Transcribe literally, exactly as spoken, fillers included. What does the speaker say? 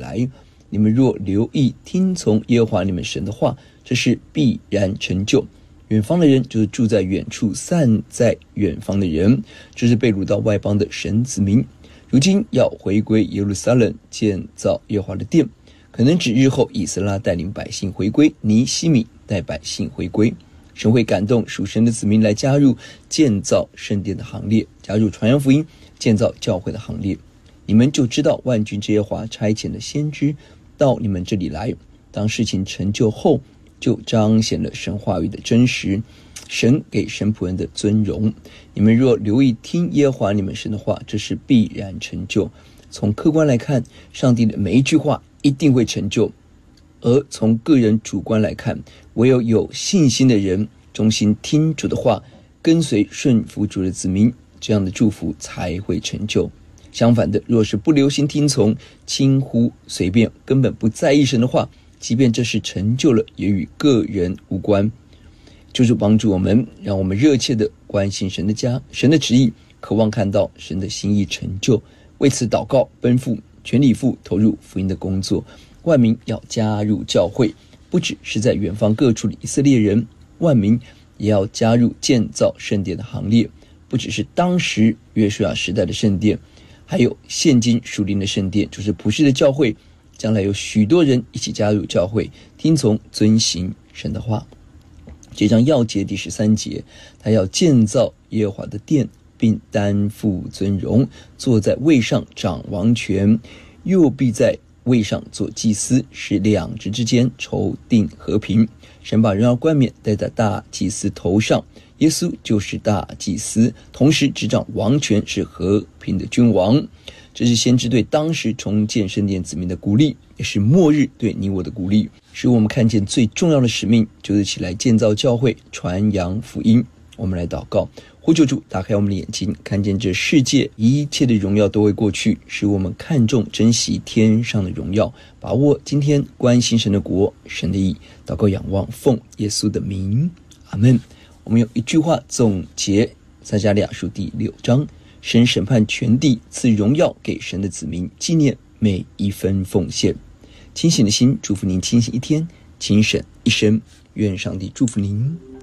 来。你们若留意听从耶和华你们神的话，这是必然成就。远方的人就是住在远处散在远方的人，这是被掳到外邦的神子民，如今要回归耶路撒冷建造耶和华的殿，可能指日后以斯拉带领百姓回归，尼希米带百姓回归。神会感动属神的子民来加入建造圣殿的行列，加入传扬福音建造教会的行列。你们就知道万军之耶和华差遣了先知到你们这里来，当事情成就后，就彰显了神话语的真实，神给神仆人的尊荣。你们若留意听耶和华你们神的话，这是必然成就。从客观来看，上帝的每一句话一定会成就，而从个人主观来看，唯有有信心的人忠心听主的话，跟随顺服主的子民，这样的祝福才会成就。相反的，若是不留心听从，轻忽随便，根本不在意神的话，即便这是成就了，也与个人无关。就是帮助我们，让我们热切的关心神的家，神的旨意，渴望看到神的心意成就，为此祷告，奔赴，全力以赴投入福音的工作。万民要加入教会，不只是在远方各处的以色列人，万民也要加入建造圣殿的行列，不只是当时约书亚时代的圣殿，还有现今属灵的圣殿，就是普世的教会，将来有许多人一起加入教会，听从遵行神的话。这章要节第十三节，他要建造耶和华的殿，并担负尊荣，坐在位上掌王权，又必在位上做祭司，使两职之间筹定和平。神把荣耀冠冕戴在大祭司头上，耶稣就是大祭司，同时执掌王权，是和平的君王。这是先知对当时重建圣殿子民的鼓励，也是末日对你我的鼓励，使我们看见最重要的使命就是起来建造教会，传扬福音。我们来祷告，呼求主打开我们的眼睛，看见这世界一切的荣耀都会过去，使我们看重珍惜天上的荣耀，把握今天关心神的国，神的义。祷告仰望奉耶稣的名，阿们。我们用一句话总结撒迦利亚书第六章，神审判全地，赐荣耀给神的子民，纪念每一分奉献。清醒的心祝福您清醒一天，清省一生，愿上帝祝福您。